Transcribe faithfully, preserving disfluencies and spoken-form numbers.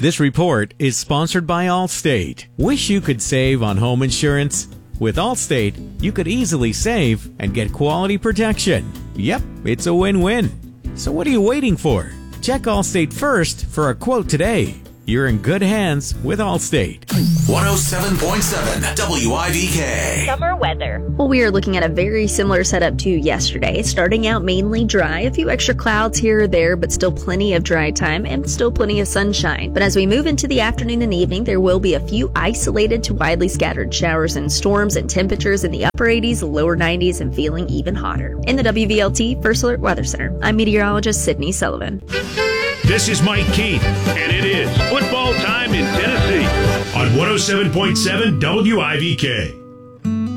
This report is sponsored by Allstate. Wish you could save on home insurance? With Allstate, you could easily save and get quality protection. Yep, it's a win-win. So what are you waiting for? Check Allstate first for a quote today. You're in good hands with Allstate. one oh seven point seven W I V K. Summer weather. Well, we are looking at a very similar setup to yesterday. Starting out mainly dry, a few extra clouds here or there, but still plenty of dry time and still plenty of sunshine. But as we move into the afternoon and evening, there will be a few isolated to widely scattered showers and storms, and temperatures in the upper eighties, lower nineties, and feeling even hotter. In the W V L T First Alert Weather Center, I'm meteorologist Sydney Sullivan. This is Mike Keith, and it is football time in Tennessee on one oh seven point seven W I V K.